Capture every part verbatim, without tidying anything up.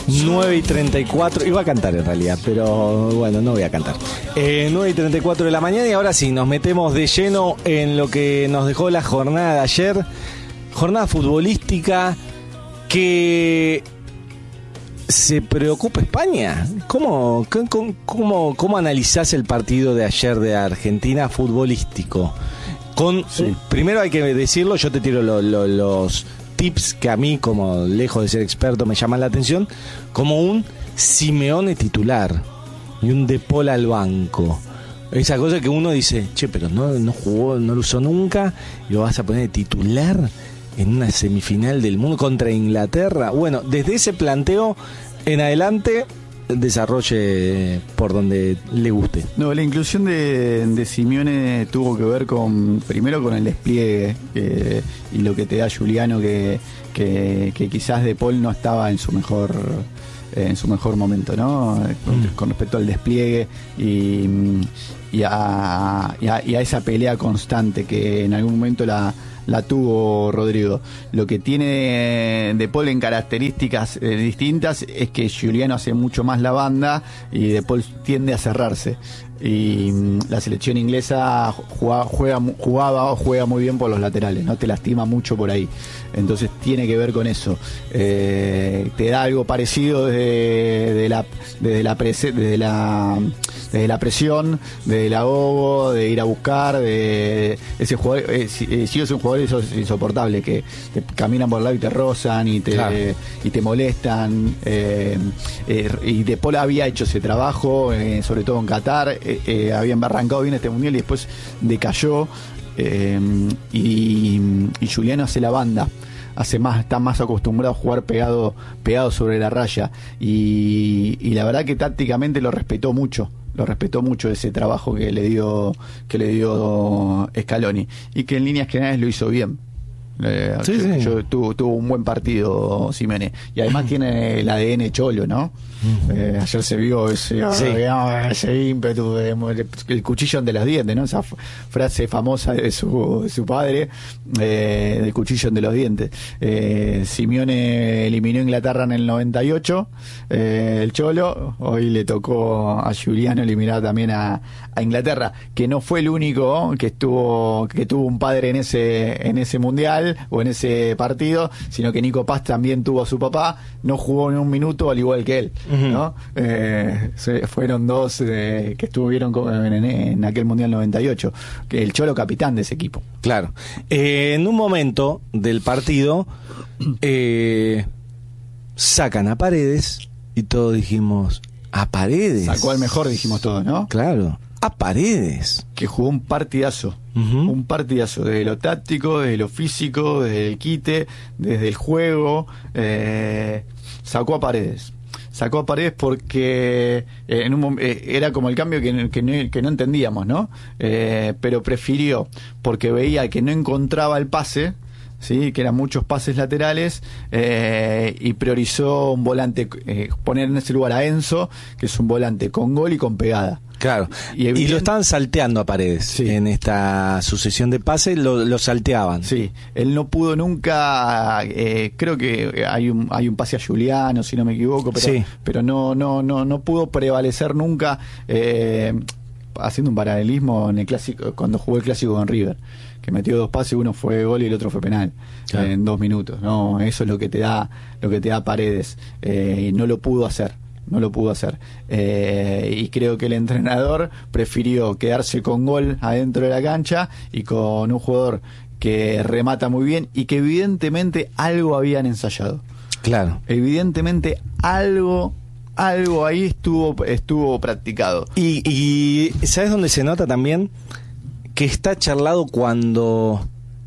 nueve y treinta y cuatro, iba a cantar en realidad, pero bueno, no voy a cantar. Eh, nueve y treinta y cuatro de la mañana y ahora sí, nos metemos de lleno en lo que nos dejó la jornada de ayer. Jornada futbolística que se preocupa España. ¿Cómo, cómo, cómo, cómo analizás el partido de ayer de Argentina futbolístico? Con, sí. Primero hay que decirlo, yo te tiro lo, lo, los tips que a mí, como lejos de ser experto, me llaman la atención, como un Simeone titular y un De Paul al banco. Esa cosa que uno dice, che, pero no, no jugó, no lo usó nunca, y lo vas a poner de titular en una semifinal del mundo contra Inglaterra. Bueno, desde ese planteo en adelante, desarrolle por donde le guste. No, la inclusión de, de Simeone tuvo que ver con, primero con el despliegue eh, y lo que te da Giuliano, que, que, que quizás De Paul no estaba en su mejor eh, en su mejor momento, ¿no? Con, mm. con respecto al despliegue y, y, a, y, a, y a esa pelea constante que en algún momento la la tuvo Rodrigo. Lo que tiene De Paul en características eh, distintas es que Giuliano hace mucho más la banda y De Paul tiende a cerrarse. Y mmm, la selección inglesa juega, juega, jugaba o juega muy bien por los laterales, no te lastima mucho por ahí. Entonces tiene que ver con eso. Eh, te da algo parecido desde, desde, la, desde, la, prese, desde, la, desde la presión, desde el ahogo, de ir a buscar, de ese jugador. Eh, si, eh, si es un jugador eso es insoportable, que te caminan por el lado y te rozan y te, claro. eh, y te molestan. Eh, eh, y De Paul había hecho ese trabajo, eh, sobre todo en Qatar. Eh, eh, habían arrancado bien este mundial y después decayó. Eh, y, y Giuliano hace la banda, hace más, está más acostumbrado a jugar pegado, pegado sobre la raya y, y la verdad que tácticamente lo respetó mucho, lo respetó mucho ese trabajo que le dio, que le dio Scaloni y que en líneas generales lo hizo bien. Eh, sí, yo, sí. yo, tuvo, tuvo un buen partido Simeone y además tiene el A D N cholo, ¿no? Eh, ayer se vio ese, sí. ese ímpetu, el, el cuchillo de los dientes, ¿no? Esa f- frase famosa de su, de su padre, eh, del cuchillo de los dientes. Eh, Simeone eliminó a Inglaterra en el noventa y ocho, eh, el cholo, hoy le tocó a Giuliano eliminar también a, a Inglaterra, que no fue el único que estuvo, que tuvo un padre en ese, en ese mundial o en ese partido, sino que Nico Paz también tuvo a su papá, no jugó ni un minuto al igual que él, ¿no? Eh, se, fueron dos eh, que estuvieron en, en aquel mundial noventa y ocho, que el cholo capitán de ese equipo. Claro. Eh, en un momento del partido eh, sacan a Paredes y todos dijimos, a Paredes. Sacó al mejor, dijimos todos, ¿no? Claro, a Paredes. Que jugó un partidazo. Uh-huh. Un partidazo, desde lo táctico, desde lo físico, desde el quite, desde el juego. Eh, sacó a Paredes. Sacó a Paredes porque eh, en un, eh, era como el cambio que, que, no, que no entendíamos, ¿no? Eh, pero prefirió, porque veía que no encontraba el pase, ¿sí? Que eran muchos pases laterales, eh, y priorizó un volante, eh, poner en ese lugar a Enzo, que es un volante con gol y con pegada. Claro, y, evidente... y lo estaban salteando a Paredes, sí. En esta sucesión de pases lo, lo salteaban. Sí, él no pudo nunca, eh, creo que hay un hay un pase a Giuliano, si no me equivoco, pero, sí. pero no no no no pudo prevalecer nunca, eh, haciendo un paralelismo en el clásico, cuando jugó el clásico con River, que metió dos pases, uno fue gol y el otro fue penal, claro. En dos minutos. No, eso es lo que te da lo que te da Paredes, eh, y no lo pudo hacer. No lo pudo hacer, eh, y creo que el entrenador prefirió quedarse con gol adentro de la cancha y con un jugador que remata muy bien y que evidentemente algo habían ensayado. Claro. Evidentemente algo algo ahí estuvo estuvo practicado. Y, y ¿sabes dónde se nota también? Que está charlado cuando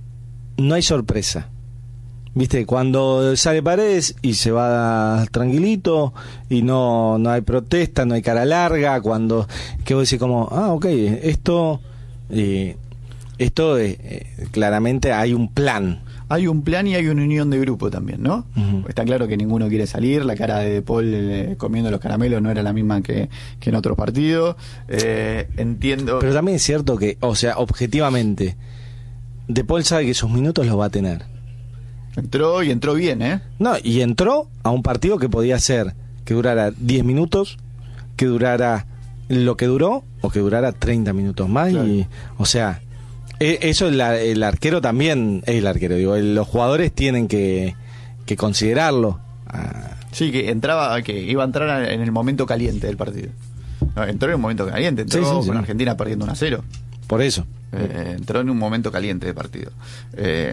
no hay sorpresa. Viste, cuando sale Paredes y se va tranquilito y no no hay protesta, no hay cara larga, cuando que vos decís como, ah, ok, esto eh, esto eh, claramente hay un plan. Hay un plan y hay una unión de grupo también, ¿no? Uh-huh. Está claro que ninguno quiere salir, la cara de De Paul eh, comiendo los caramelos no era la misma que, que en otros partidos. Eh, entiendo. Pero también es cierto que, o sea, objetivamente, De Paul sabe que esos minutos los va a tener. Entró y entró bien, ¿eh? No, y entró a un partido que podía ser que durara diez minutos, que durara lo que duró o que durara treinta minutos más. Claro. Y, o sea, eso el, el arquero también, el arquero, digo, los jugadores tienen que, que considerarlo. Sí, que entraba, que iba a entrar en el momento caliente del partido. No, entró en un momento caliente, entró sí, sí, con sí. Argentina perdiendo uno a cero. Por eso. Eh, entró en un momento caliente del partido. Eh,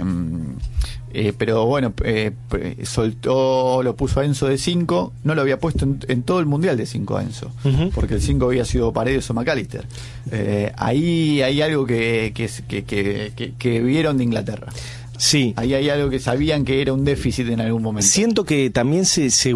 eh, pero bueno, eh, soltó, lo puso a Enzo de cinco. No lo había puesto en, en todo el mundial de cinco a Enzo, uh-huh. porque el cinco había sido Paredes o McAllister. Eh, ahí hay algo que, que, que, que, que, que vieron de Inglaterra. Sí. Ahí hay algo que sabían que era un déficit en algún momento. Siento que también se, se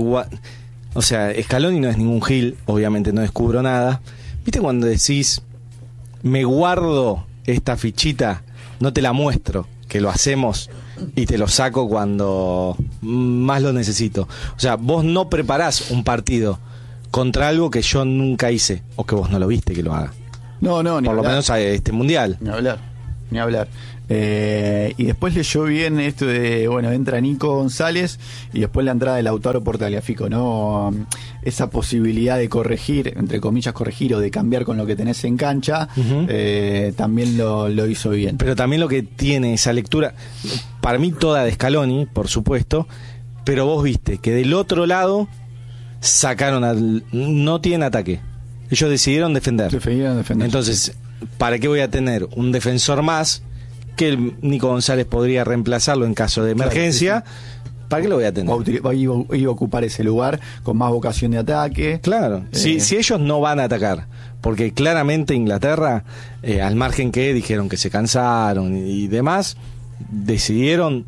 o sea, Scaloni no es ningún gil, obviamente no descubro nada. ¿Viste cuando decís, me guardo esta fichita, no te la muestro, que lo hacemos y te lo saco cuando más lo necesito? O sea, vos no preparás un partido contra algo que yo nunca hice, o que vos no lo viste que lo haga. No, no, ni Por hablar. lo menos a este mundial. Ni hablar, ni hablar. Eh, y después leyó bien esto de, bueno, entra Nico González y después la entrada de Lautaro Portagliafico, ¿no? Esa posibilidad de corregir, entre comillas corregir, o de cambiar con lo que tenés en cancha, uh-huh. eh, también lo, lo hizo bien. Pero también lo que tiene esa lectura, para mí toda de Scaloni, por supuesto, pero vos viste que del otro lado sacaron al, no tienen ataque, ellos decidieron defender. Decidieron defender. Entonces, ¿para qué voy a tener un defensor más que el Nico González podría reemplazarlo en caso de emergencia? Claro, sí, sí. ¿Para qué lo voy a tener? Va, iba, iba a ocupar ese lugar con más vocación de ataque. Claro, eh. si, si ellos no van a atacar, porque claramente Inglaterra, eh, al margen que dijeron que se cansaron y, y demás, decidieron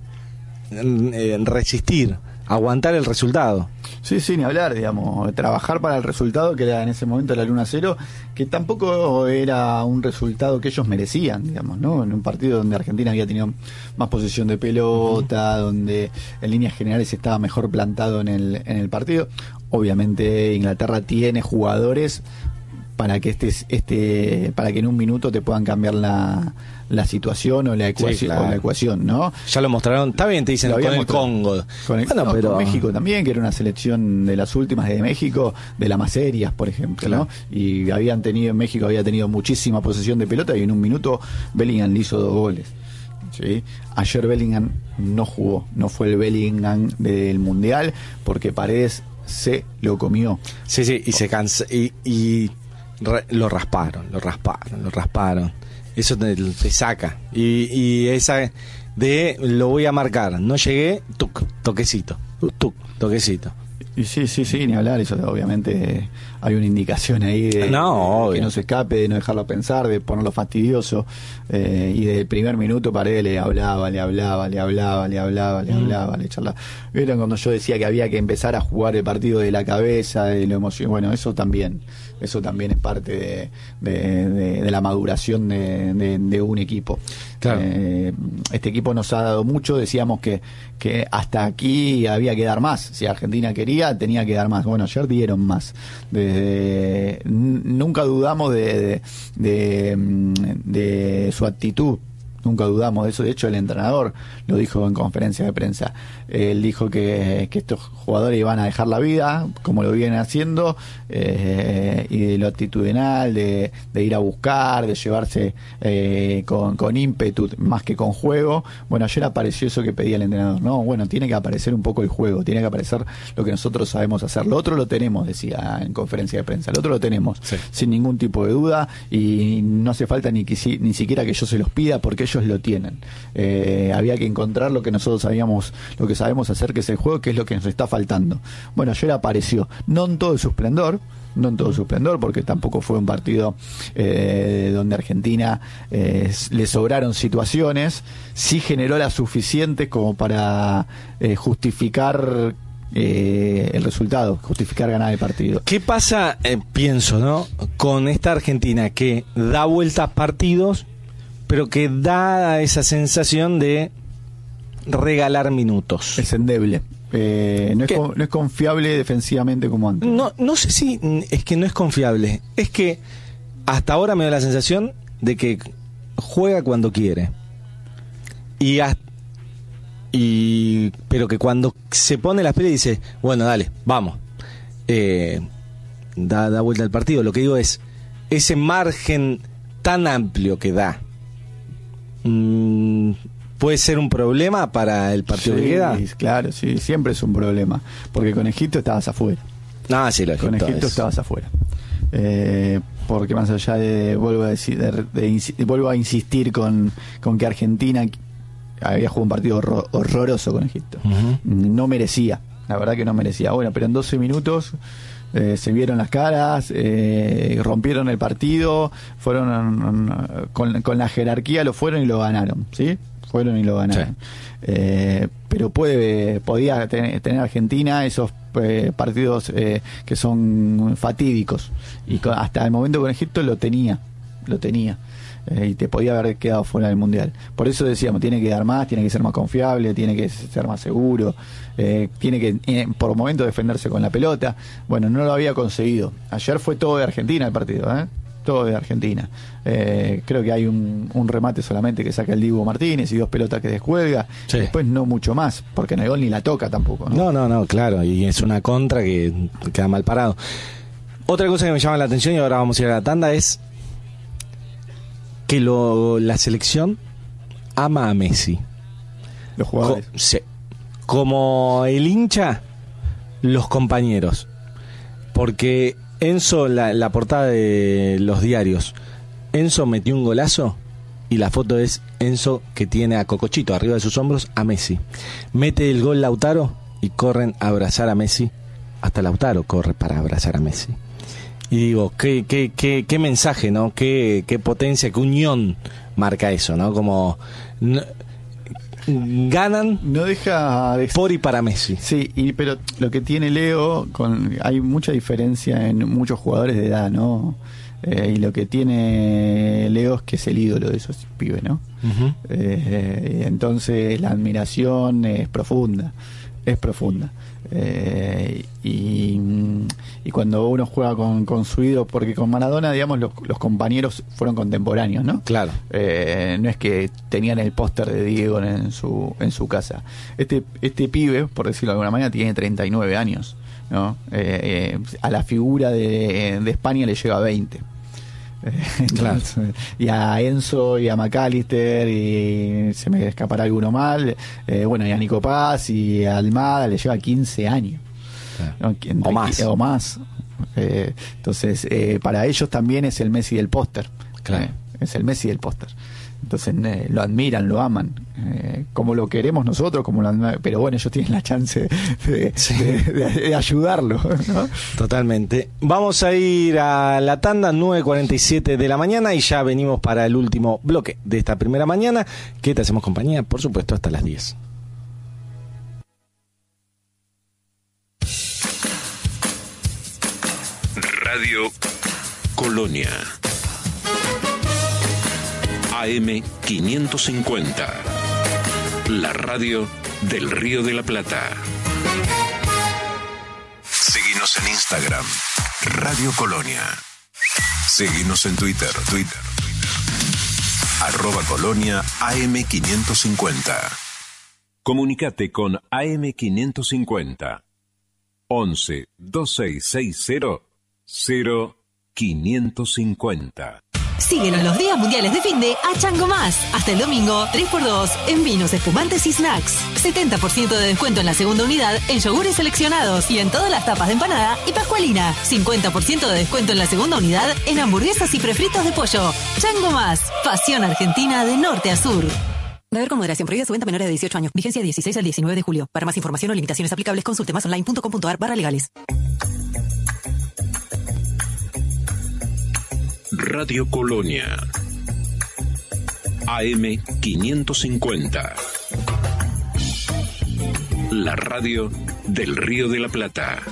eh, resistir, aguantar el resultado. Sí, sí, ni hablar, digamos, trabajar para el resultado que era en ese momento la uno a cero, que tampoco era un resultado que ellos merecían, digamos, ¿no? En un partido donde Argentina había tenido más posesión de pelota, uh-huh. donde en líneas generales estaba mejor plantado en el, en el partido. Obviamente Inglaterra tiene jugadores para que este, este, para que en un minuto te puedan cambiar la, la situación o la ecuación, sí, claro. o la ecuación, ¿no? Ya lo mostraron, está bien, te dicen con el Congo. Con el, bueno, no, pero con México también, que era una selección de las últimas de México, de las más serias, por ejemplo, claro. ¿no? Y habían tenido, en México había tenido muchísima posesión de pelota y en un minuto Bellingham le hizo dos goles. ¿Sí? Ayer Bellingham no jugó, no fue el Bellingham del Mundial, porque Paredes se lo comió. Sí, sí, y oh. se cansa, y, y Re, lo rasparon, lo rasparon, lo rasparon. Eso te, te saca. Y, y esa de lo voy a marcar. No llegué, tuc, toquecito, tuc, toquecito. Y sí, sí, sí, ni hablar. Eso obviamente hay una indicación ahí de, no, de que no se escape, de no dejarlo pensar, de ponerlo fastidioso. Eh, y desde el primer minuto Paredes le hablaba, le hablaba, le hablaba, le hablaba, le hablaba, le charlaba. Vieron cuando yo decía que había que empezar a jugar el partido de la cabeza, de la emoción. Bueno, eso también. Eso también es parte de, de, de, de la maduración de, de, de un equipo. Claro. Eh, este equipo nos ha dado mucho. Decíamos que, que hasta aquí había que dar más. Si Argentina quería, tenía que dar más. Bueno, ayer dieron más. Desde, nunca dudamos de, de, de, de su actitud. Nunca dudamos de eso. De hecho, el entrenador lo dijo en conferencia de prensa. Él dijo que, que estos jugadores iban a dejar la vida, como lo vienen haciendo, eh, y de lo actitudinal, de, de ir a buscar, de llevarse eh, con, con ímpetu, más que con juego. Bueno, ayer apareció eso que pedía el entrenador. No, bueno, tiene que aparecer un poco el juego, tiene que aparecer lo que nosotros sabemos hacer. Lo otro lo tenemos, decía en conferencia de prensa. Lo otro lo tenemos, sí. sin ningún tipo de duda, y no hace falta ni, que, ni siquiera que yo se los pida, porque ellos lo tienen. Eh, había que encontrar lo que nosotros sabíamos, lo que sabemos hacer, que es el juego, que es lo que nos está faltando. Bueno, ayer apareció, no en todo su esplendor, no en todo su esplendor, porque tampoco fue un partido eh, donde Argentina eh, le sobraron situaciones, sí generó las suficientes como para eh, justificar eh, el resultado, justificar ganar el partido. ¿Qué pasa, eh, pienso, ¿no?, con esta Argentina que da vueltas partidos, pero que da esa sensación de regalar minutos? Es endeble. Eh, no, es con, no es confiable defensivamente como antes. No, no sé si es que no es confiable. Es que hasta ahora me da la sensación de que juega cuando quiere. Y, y pero que cuando se pone las pilas dice, bueno, dale, vamos. eh, da, da vuelta al partido. Lo que digo es, ese margen tan amplio que da, mmm, ¿puede ser un problema para el partido sí, que queda? Claro, sí, siempre es un problema, porque con Egipto estabas afuera. Ah, sí, lo Con Egipto es. estabas afuera. Eh, porque más allá de, vuelvo a decir, de, de, de, vuelvo a insistir con, con que Argentina había jugado un partido horror, horroroso con Egipto. Uh-huh. No merecía, la verdad que no merecía. Bueno, pero en doce minutos eh, se vieron las caras, eh, rompieron el partido, fueron con, con la jerarquía, lo fueron y lo ganaron, ¿sí? Fueron y lo ganaron. Sí. Eh, pero puede podía tener, tener Argentina esos eh, partidos eh, que son fatídicos, y con, hasta el momento con Egipto lo tenía, lo tenía. Eh, y te podía haber quedado fuera del mundial. Por eso decíamos, tiene que dar más, tiene que ser más confiable, tiene que ser más seguro, eh, tiene que eh, por momentos defenderse con la pelota. Bueno, no lo había conseguido. Ayer fue todo de Argentina el partido, ¿eh? Todo de Argentina. Eh, creo que hay un, un remate solamente que saca el Dibu Martínez y dos pelotas que descuelga. Sí. Después no mucho más, porque en el gol ni la toca tampoco, ¿no? No, no, no, claro. Y es una contra que queda mal parado. Otra cosa que me llama la atención, y ahora vamos a ir a la tanda, es que lo, la selección ama a Messi. Los jugadores. Co- sí. Como el hincha, los compañeros. Porque Enzo, la, la portada de los diarios, Enzo metió un golazo y la foto es Enzo que tiene a Cocochito arriba de sus hombros a Messi. Mete el gol Lautaro y corren a abrazar a Messi. Hasta Lautaro corre para abrazar a Messi. Y digo, qué, qué, qué, qué mensaje, ¿no? Qué, qué potencia, qué unión marca eso, ¿no? Como no, ganan no deja de... por y para Messi. Sí, y, pero lo que tiene Leo, con, hay mucha diferencia en muchos jugadores de edad, ¿no? Eh, y lo que tiene Leo es que es el ídolo de esos pibes, ¿no? Uh-huh. Eh, entonces la admiración es profunda, es profunda. Eh, y, y cuando uno juega con, con su ídolo, porque con Maradona, digamos, los, los compañeros fueron contemporáneos, ¿no? Claro. Eh, no es que tenían el póster de Diego en su en su casa. Este este pibe, por decirlo de alguna manera, tiene treinta y nueve años, ¿no? Eh, eh, a la figura de, de España le llega a veinte. Entonces, claro. Y a Enzo y a McAllister, y se me escapará alguno mal, eh, bueno, y a Nico Paz y a Almada le lleva quince años, claro. ¿No? Entre, o más, o más. Eh, entonces eh, para ellos también es el Messi del póster, claro. eh, es el Messi del póster. Entonces eh, lo admiran, lo aman, eh, como lo queremos nosotros, como lo admiran, pero bueno, ellos tienen la chance de, sí. de, de, de ayudarlo, ¿no? Totalmente. Vamos a ir a la tanda, nueve cuarenta y siete de la mañana, y ya venimos para el último bloque de esta primera mañana, que te hacemos compañía, por supuesto, hasta las diez. Radio Colonia A M quinientos cincuenta, la radio del Río de la Plata. Seguinos en Instagram, Radio Colonia. Seguinos en Twitter, Twitter, arroba Colonia A M quinientos cincuenta. Comunicate con A M quinientos cincuenta. once, veintiséis sesenta, cero quinientos cincuenta. Síguenos los días mundiales de finde a Chango Más. Hasta el domingo, tres por dos en vinos, espumantes y snacks. setenta por ciento de descuento en la segunda unidad en yogures seleccionados y en todas las tapas de empanada y pascualina. cincuenta por ciento de descuento en la segunda unidad en hamburguesas y prefritos de pollo. Chango Más. Pasión argentina de norte a sur. Beber con moderación. Prohibida su venta a menores de dieciocho años. Vigencia dieciséis al diecinueve de julio. Para más información o limitaciones aplicables, consulte más online punto com punto a r barra legales. Radio Colonia A M quinientos cincuenta, la radio del Río de la Plata.